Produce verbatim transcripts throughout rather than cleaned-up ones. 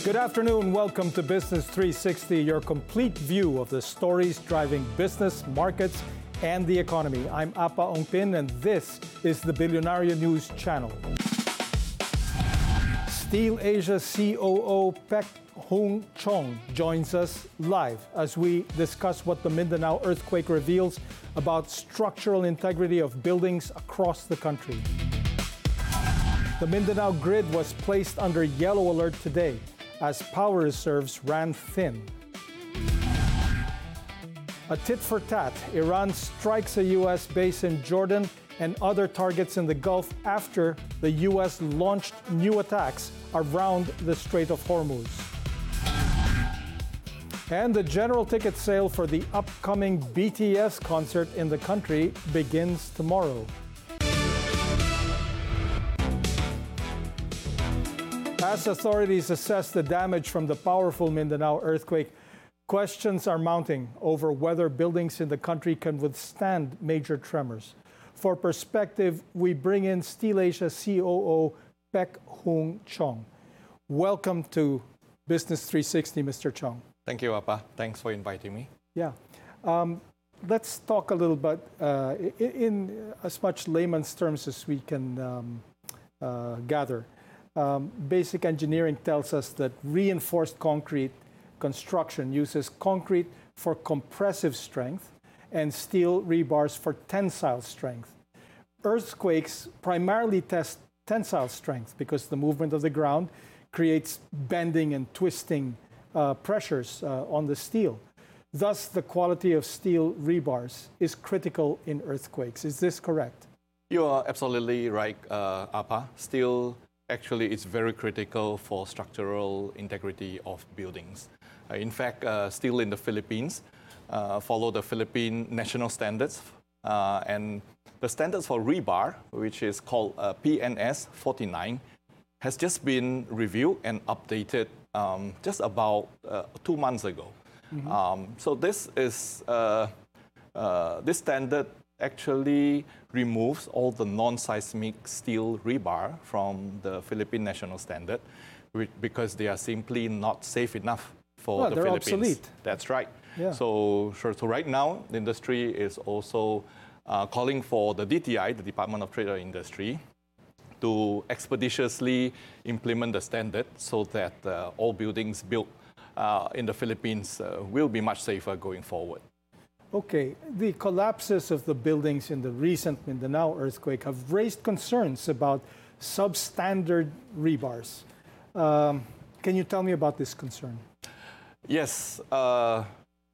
Good afternoon. Welcome to Business three sixty, your complete view of the stories driving business, markets, and the economy. I'm Apa Ongpin, and this is the Billionaire News Channel. Steel Asia C O O Pek Hung Chong joins us live as we discuss what the Mindanao earthquake reveals about structural integrity of buildings across the country. The Mindanao grid was placed under yellow alert today as power reserves ran thin. A tit for tat, Iran strikes a U S base in Jordan and other targets in the Gulf after the U S launched new attacks around the Strait of Hormuz. And the general ticket sale for the upcoming B T S concert in the country begins tomorrow. As authorities assess the damage from the powerful Mindanao earthquake, questions are mounting over whether buildings in the country can withstand major tremors. For perspective, we bring in Steel Asia C O O Pek Hung Chong. Welcome to Business three sixty, Mister Chong. Thank you, Apa. Thanks for inviting me. Yeah. Um, let's talk a little bit uh, in, in as much layman's terms as we can um, uh, gather. Um, basic engineering tells us that reinforced concrete construction uses concrete for compressive strength and steel rebars for tensile strength. Earthquakes primarily test tensile strength because the movement of the ground creates bending and twisting uh, pressures uh, on the steel. Thus, the quality of steel rebars is critical in earthquakes. Is this correct? You are absolutely right, uh, Apa. Steel actually is very critical for structural integrity of buildings. Uh, in fact, uh, steel in the Philippines uh, follow the Philippine national standards, uh, and the standards for rebar, which is called uh, P N S forty-nine, has just been reviewed and updated um, just about uh, two months ago. Mm-hmm. um, so this is uh, uh, this standard actually removes all the non-seismic steel rebar from the Philippine national standard because they are simply not safe enough for well, the they're Philippines. Obsolete. That's right. Yeah. So, so, so right now, the industry is also uh, calling for the D T I, the Department of Trade and Industry, to expeditiously implement the standard so that uh, all buildings built uh, in the Philippines uh, will be much safer going forward. Okay, the collapses of the buildings in the recent Mindanao earthquake have raised concerns about substandard rebars. Um, can you tell me about this concern? Yes, uh,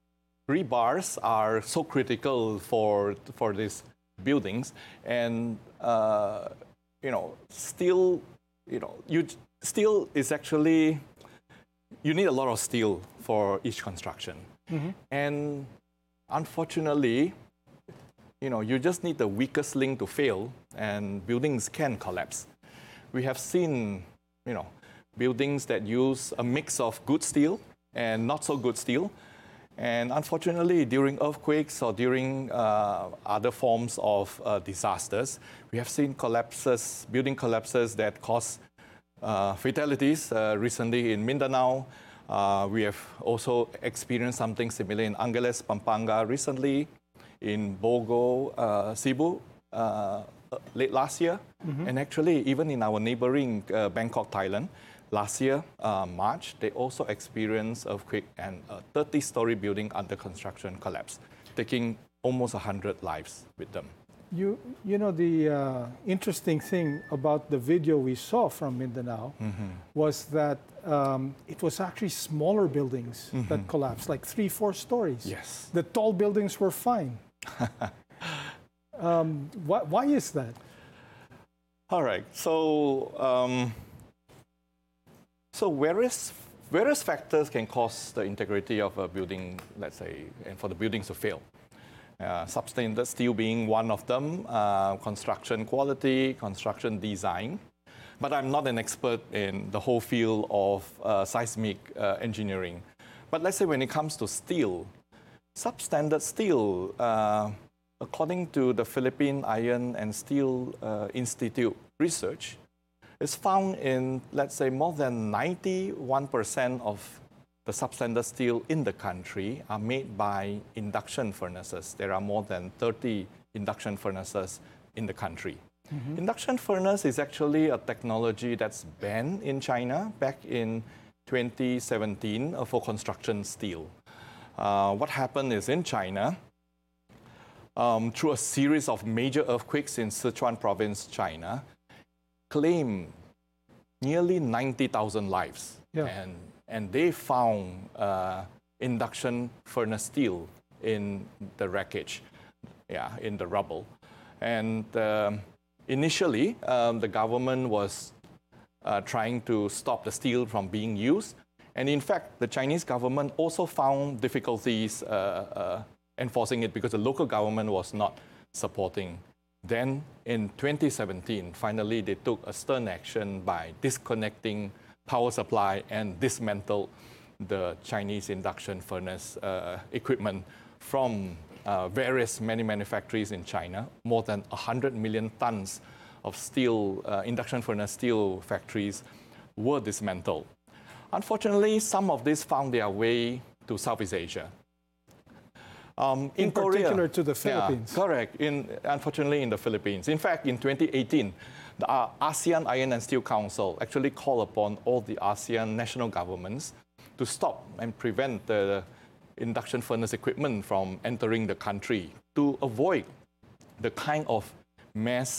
rebars are so critical for for these buildings, and uh, you know, steel. You know, you steel is actually you need a lot of steel for each construction, mm-hmm. and unfortunately, you know, you just need the weakest link to fail, and buildings can collapse. We have seen, you know, buildings that use a mix of good steel and not so good steel. And unfortunately, during earthquakes or during uh, other forms of uh, disasters, we have seen collapses, building collapses that cause uh, fatalities. Uh, recently in Mindanao, Uh, we have also experienced something similar in Angeles, Pampanga recently, in Bogo, uh, Cebu uh, late last year, mm-hmm. and actually even in our neighboring uh, Bangkok, Thailand, last year, uh, March, they also experienced earthquake and a thirty-story building under construction collapse, taking almost one hundred lives with them. You, you know, the uh, interesting thing about the video we saw from Mindanao mm-hmm. was that um, it was actually smaller buildings mm-hmm. that collapsed, like three, four stories. Yes. The tall buildings were fine. um, why, why is that? All right. So, um, so various various factors can cause the integrity of a building, let's say, and for the buildings to fail. Uh, substandard steel being one of them, uh, construction quality, construction design. But I'm not an expert in the whole field of uh, seismic uh, engineering. But let's say when it comes to steel, substandard steel, uh, according to the Philippine Iron and Steel uh, Institute research, is found in, let's say, more than ninety-one percent of the substandard steel in the country are made by induction furnaces. There are more than thirty induction furnaces in the country. Mm-hmm. Induction furnace is actually a technology that's banned in China back in twenty seventeen uh, for construction steel. Uh, what happened is in China, um, through a series of major earthquakes in Sichuan province, China, claimed nearly ninety thousand lives. Yeah. And, and they found uh, induction furnace steel in the wreckage, yeah, in the rubble. And um, initially, um, the government was uh, trying to stop the steel from being used. And in fact, the Chinese government also found difficulties uh, uh, enforcing it because the local government was not supporting. Then in twenty seventeen, finally, they took a stern action by disconnecting power supply and dismantled the Chinese induction furnace uh, equipment from uh, various many manufacturers in China. More than one hundred million tons of steel, uh, induction furnace steel factories were dismantled. Unfortunately, some of these found their way to Southeast Asia. Um, in in particular Korea, to the Philippines. Yeah, correct. In, unfortunately, in the Philippines. In fact, in twenty eighteen, the uh, ASEAN Iron and Steel Council actually called upon all the ASEAN national governments to stop and prevent the induction furnace equipment from entering the country to avoid the kind of mass